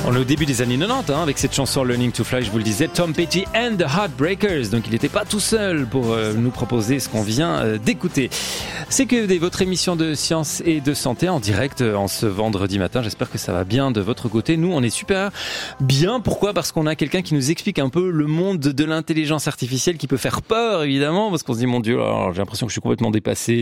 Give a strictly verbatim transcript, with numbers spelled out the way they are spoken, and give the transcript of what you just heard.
On est au début des années quatre-vingt-dix hein, avec cette chanson Learning to Fly, je vous le disais, Tom Petty and the Heartbreakers. Donc il n'était pas tout seul pour euh, nous proposer ce qu'on vient euh, d'écouter. C'est que votre émission de science et de santé en direct euh, en ce vendredi matin. J'espère que ça va bien de votre côté. Nous, on est super bien. Pourquoi ? Parce qu'on a quelqu'un qui nous explique un peu le monde de l'intelligence artificielle qui peut faire peur, évidemment, parce qu'on se dit, mon Dieu, alors, j'ai l'impression que je suis complètement dépassé.